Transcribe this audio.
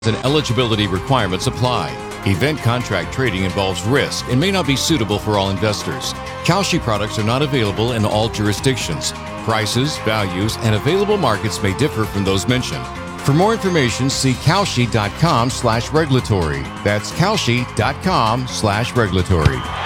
and eligibility requirements apply. Event contract trading involves risk and may not be suitable for all investors. Kalshi products are not available in all jurisdictions. Prices, values, and available markets may differ from those mentioned. For more information, see Kalshi.com/regulatory. That's Kalshi.com/regulatory.